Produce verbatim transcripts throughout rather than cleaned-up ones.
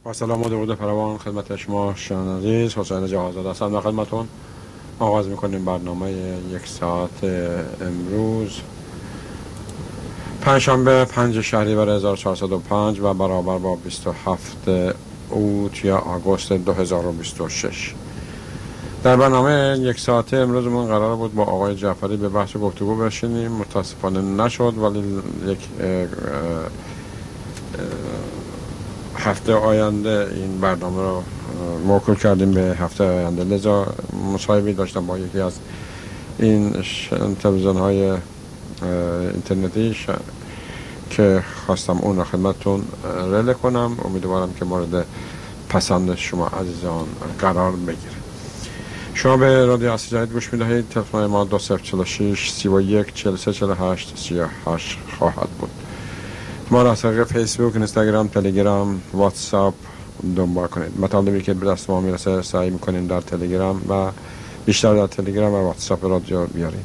با سلام و درود فراوان خدمت شما شنوندگان عزیز، حسین جهازاده هستم در خدمتتون. آغاز میکنیم برنامه یک ساعت امروز پنجشنبه پنج شهریور هزار و چهارصد و پنج و برابر با بیست و هفت اوت یا آگوست دو هزار و بیست و شش. در برنامه یک ساعت امروزمون قرار بود با آقای جعفری به بحث و گفتگو بشینیم، متاسفانه نشد، ولی یک اه اه هفته آینده این برنامه رو موکول کردیم به هفته آینده. لذا مصاحبه‌ای داشتم با یکی از این تلویزیون های اینترنتی که خواستم اون رو خدمتتون رله کنم. امیدوارم که مورد پسند شما عزیزان قرار بگیره. شما به رادیو اصل جدید گوش میدهید. تلفن ما دو صفر چهار شش سی و یک چهل و سه چهل و هشت سی و هشت خواهد بود. ما را از طریق فیسبوک، اینستاگرام، تلگرام، واتساپ دنبال کنید. مطالبی که به دست ما میرسه سعی میکنیم در تلگرام و بیشتر در تلگرام و واتساپ رادیو بیاریم.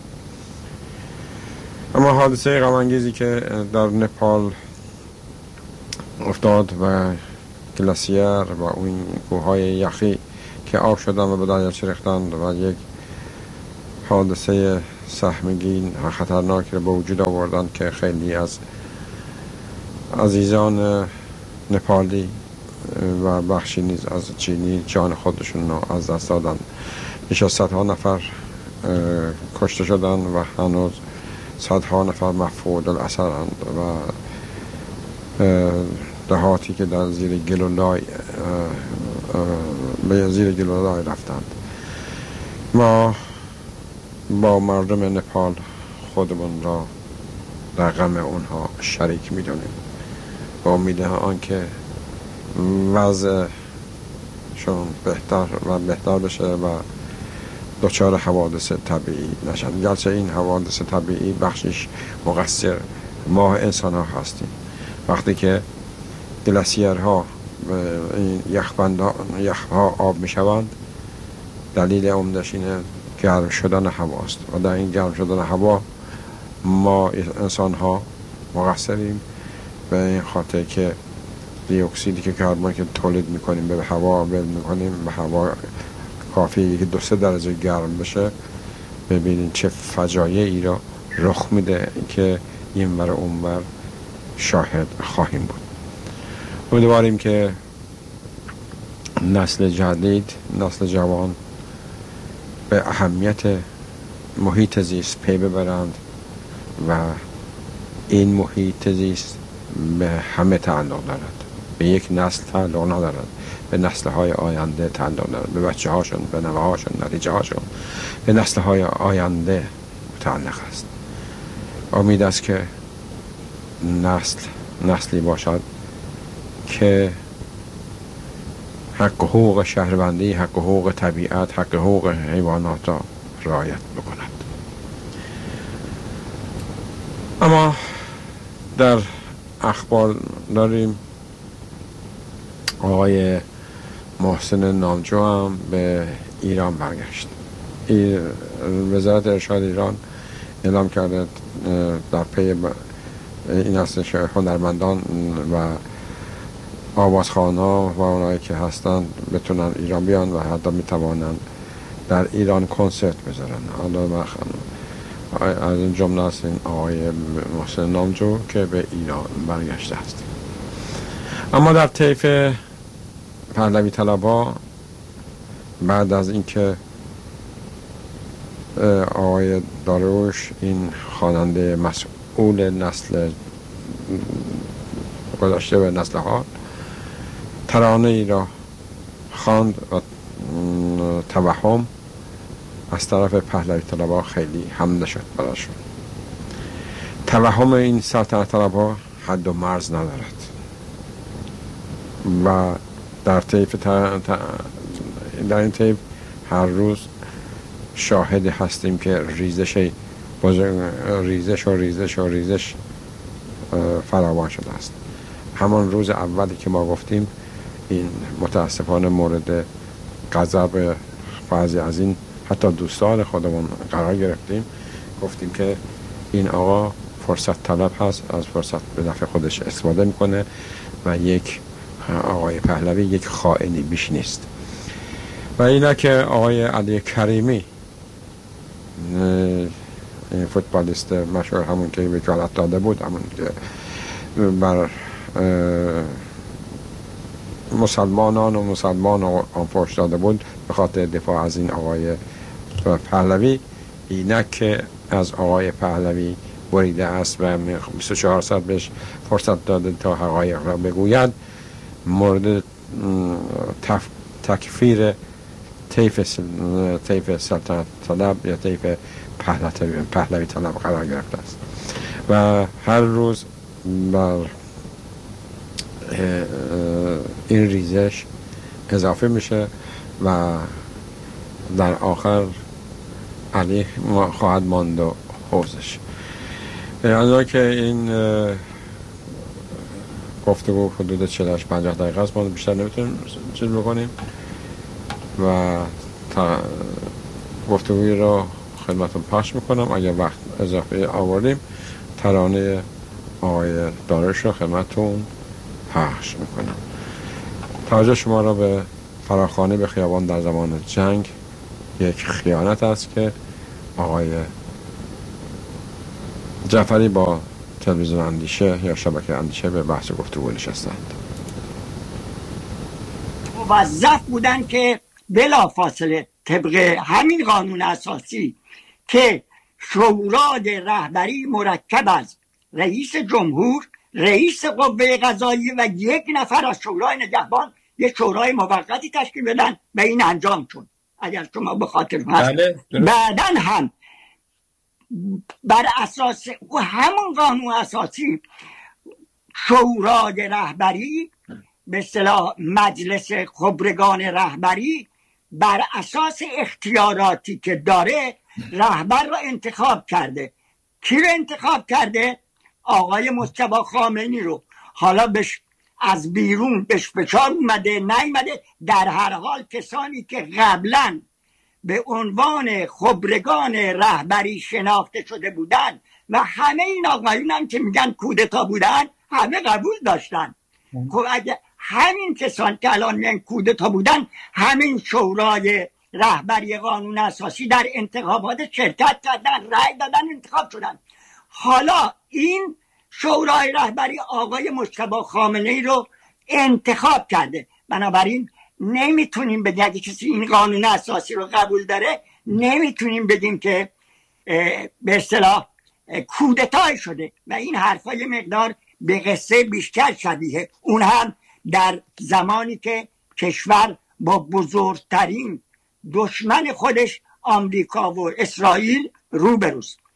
اما حادثه غم انگیزی که در نپال افتاد و گلاسیر و اون کوههای یخی که آب شدن و به دریاچه ریختند و یک حادثه سهمگین و خطرناک رو به وجود آوردن که خیلی از عزیزان نپالی و بخشی نیز از چینی جان خودشون رو از دست دادن. بیش از صدها نفر کشته شدن و هنوز صدها نفر مفقود الاثرند و دهاتی که در زیر گلولای به زیر گلولای رفتند. ما با مردم نپال خودمون را در غم اونها شریک میدونیم، با امید آنکه وضعشون بهتر و بهتر بشه و دچار حوادث طبیعی نشن. گرچه این حوادث طبیعی بخشش مقصر ما انسان ها هستیم. وقتی که گلاسیرها این یخبندها یخها آب می شوند، دلیل عمدش اینه گرم شدن هواست و در این گرم شدن هوا ما انسان ها مقصریم، به این خاطر که دی اکسیدی که کربن که تولید میکنیم به هوا ول میکنیم، به هوا کافیه که دو سه درجه گرم بشه. ببینید چه فجایعی را رخ میده که این ور اون ور شاهد خواهیم بود. امیدواریم که نسل جدید، نسل جوان به اهمیت محیط زیست پی ببرند و این محیط زیست به همه تعلق دارد، به یک نسل تعلق ندارد، به نسل های آینده تعلق دارد، به بچه هاشون، به نوه هاشون، نتیجه هاشون، به نسل های آینده متعلق است. امید است که نسل نسلی باشد که حق حقوق شهروندی، حق حقوق طبیعت، حق حقوق حیوانات را رعایت بکند. اما در اخبار داریم آقای محسن نامجو هم به ایران برگشت. وزارت ارشاد ایران اعلام کرده در پی این است که هنرمندان و آوازخوان‌ها و اونایی که هستن بتونن ایران بیان و حتی میتوانن در ایران کنسرت بذارن. حالا از این جمله است این آقای محسن نامجو که به ایران برگشته است. اما در طیف پهلوی طلبها بعد از اینکه آقای داریوش این خواننده مسئول نسل گذشته و نسل ها ترانه ای را خواند و توهم از طرف پهلوی طلبها خیلی حمله شد براشون. توهم این سلطنت طلبها حد و مرز ندارد و در طیف در این طیف هر روز شاهد هستیم که ریزش ریزش و ریزش و ریزش فراوان شده است. همان روز اولی که ما گفتیم این متاسفانه مورد غضب بعضی از این حتی دوستان خودمون قرار گرفتیم. گفتیم که این آقا فرصت طلب هست، از فرصت به نفع خودش استفاده میکنه و یک آقای پهلوی یک خائنی بیش نیست. و اینا که آقای علی کریمی این فوتبالیست مشهور، همون که وکالت داده بود، همون که بر مسلمانان و مسلمان آن پشت داده بود به خاطر دفاع از این آقای پهلوی، اینا که از آقای پهلوی بریده است و بیست و چهار ساعت بهش فرصت داده تا حقایق را بگوید، مورد تف... تکفیر طیف سل... طیف سلطنت طلب یا طیف پهلوی پهلوی طلب قرار گرفته است و هر روز بر این ریزش اضافه میشه و در آخر علی خواهد ماند و حوزش. از که این گفتگو حدود چهل تا پنجاه دقیقه است، ما بیشتر نمیتونیم چیز بکنیم و تا گفتگوی رو خدمتتون پخش میکنم. اگر وقت اضافه آوردیم ترانه آقای دارش رو خدمتتون پخش میکنم. توجه شما را به فراخوانی به خیابان در زمان جنگ یک خیانت است که آقای جعفری با تلویزیون اندیشه یا شبکه اندیشه به بحث گفتگو نشستند. موظف بودن که بلا فاصله طبق همین قانون اساسی که شورای رهبری مرکب از رئیس جمهور، رئیس قوه قضاییه و یک نفر از شورای نگهبان، یک شورای موقتی تشکیل بدن و این انجام شد. اگر شما به خاطر هست بعداً هم بر اساس همون قانون اساسی شورای رهبری به اصطلاح مجلس خبرگان رهبری بر اساس اختیاراتی که داره رهبر را انتخاب کرده. کی رو انتخاب کرده؟ آقای مجتبی خامنه‌ای رو. حالا بش از بیرون بهش فشار اومده نیومده، در هر حال کسانی که قبلا به عنوان خبرگان رهبری شناخته شده بودن و همه این آقایون هم که میگن کودتا بودن همه قبول داشتن. خب اگه همین کسان که الان میگن کودتا بودن، همین شورای رهبری قانون اساسی در انتخابات شرکت کردن، رأی دادن، انتخاب شدن. حالا این شورای رهبری آقای مجتبی خامنه‌ای رو انتخاب کرده. بنابراین نمیتونیم بگیم اگه کسی این قانون اساسی رو قبول داره نمیتونیم بگیم که به اصطلاح کودتای شده و این حرفا یه مقدار به قصه بیشتر شبیه، اون هم در زمانی که کشور با بزرگترین دشمن خودش آمریکا و اسرائیل روبروست.